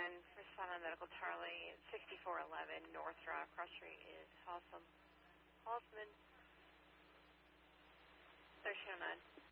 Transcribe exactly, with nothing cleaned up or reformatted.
again for Silent Medical Charlie, sixty-four eleven North Drive. Cross Street is Hoffman. Hoffman. thirteen oh nine.